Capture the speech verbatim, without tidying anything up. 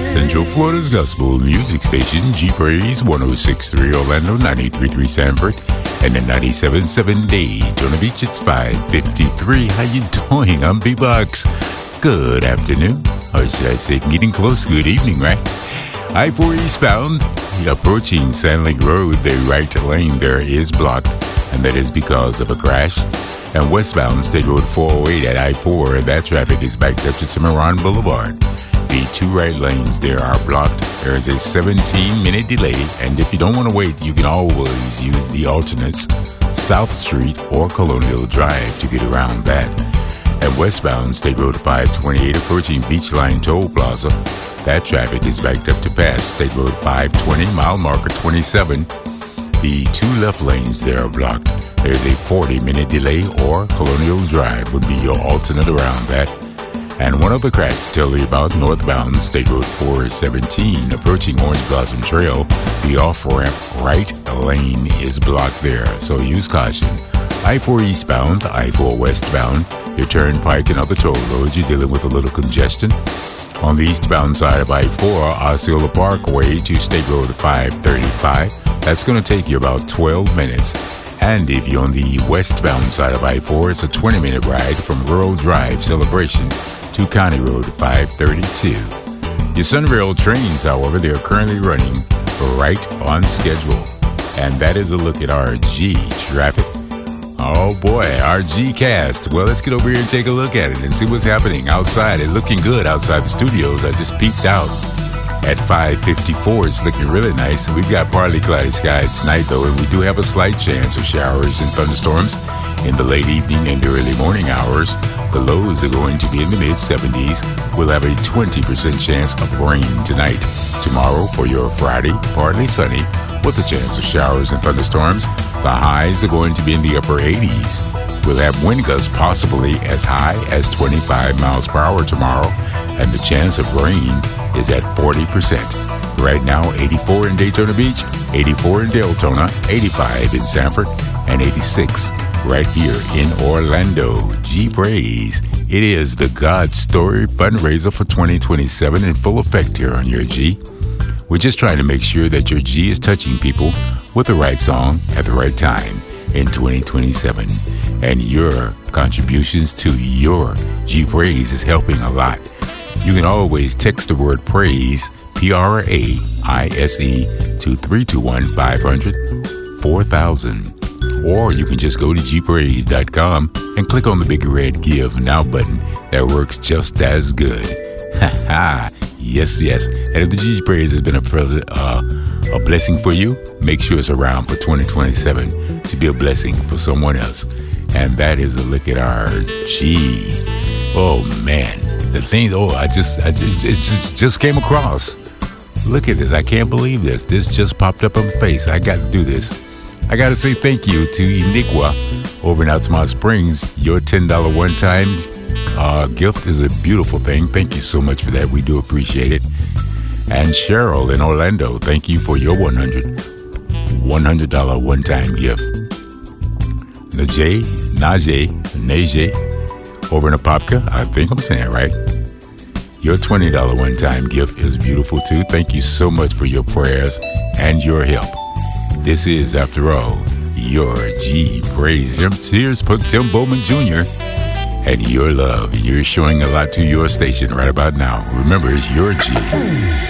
Central Florida's gospel music station, G Praise, one oh six point three Orlando, ninety-three point three Sanford, and the ninety-seven point seven Daytona Beach. It's five fifty-three. How you doing? I'm B-Box. Good afternoon. Or should I say, getting close, good evening, right? I four eastbound, approaching Sand Lake Road, the right lane there is blocked, and that is because of a crash. And westbound, State Road four oh eight at I four, that traffic is backed up to Cimarron Boulevard. The two right lanes there are blocked. There is a seventeen minute delay, and if you don't want to wait, you can always use the alternates, South Street or Colonial Drive, to get around that. And westbound, State Road five twenty-eight, approaching Beachline Toll Plaza, that traffic is backed up to pass State Road five twenty, mile marker twenty-seven. The two left lanes there are blocked. There's a forty minute delay, or Colonial Drive would be your alternate around that. And one other crash to tell you about, northbound State Road four seventeen, approaching Orange Blossom Trail, the off-ramp right lane is blocked there, so use caution. I four eastbound, I four westbound, your turnpike and other toll roads, you're dealing with a little congestion. On the eastbound side of I four, Osceola Parkway to State Road five thirty-five, that's going to take you about twelve minutes. And if you're on the westbound side of I four, it's a twenty minute ride from Rural Drive Celebration to County Road five thirty-two. Your Sunrail trains, however, they are currently running right on schedule. And that is a look at R G traffic. Oh boy, R G cast. Well, let's get over here and take a look at it and see what's happening outside. It's looking good outside the studios. I just peeked out at five fifty-four. It's looking really nice. We've got partly cloudy skies tonight, though, and we do have a slight chance of showers and thunderstorms in the late evening and early morning hours. The lows are going to be in the mid seventies. We'll have a twenty percent chance of rain tonight. Tomorrow, for your Friday, partly sunny with a chance of showers and thunderstorms. The highs are going to be in the upper eighties. We'll have wind gusts possibly as high as twenty-five miles per hour tomorrow, and the chance of rain is at forty percent. Right now, eighty-four in Daytona Beach, eighty-four in Deltona, eighty-five in Sanford, and eighty-six right here in Orlando. G Praise. It is the God Story fundraiser for twenty twenty-seven in full effect here on your G. We're just trying to make sure that your G is touching people with the right song at the right time in twenty twenty-seven. And your contributions to your G Praise is helping a lot. You can always text the word praise, P R A I S E, to three two one, five hundred, four thousand. Or you can just go to g praise dot com and click on the big red Give Now button. That works just as good. Ha ha. Yes, yes. And if the G Praise has been a, pres- uh, a blessing for you, make sure it's around for twenty twenty-seven to be a blessing for someone else. And that is a look at our G. Oh, man. The thing, oh, I just, I just, it just, just came across. Look at this. I can't believe this. This just popped up on my face. I got to do this. I got to say thank you to Iniqua over in Altamont Springs. Your ten dollars one-time uh, gift is a beautiful thing. Thank you so much for that. We do appreciate it. And Cheryl in Orlando, thank you for your one hundred dollars one-time gift. Najee, Najee, Najee, over in Apopka, I think I'm saying it right. Your twenty dollars one-time gift is beautiful too. Thank you so much for your prayers and your help. This is, after all, your G Praise. Here's Tim Bowman Junior and your love. You're showing a lot to your station right about now. Remember, it's your G.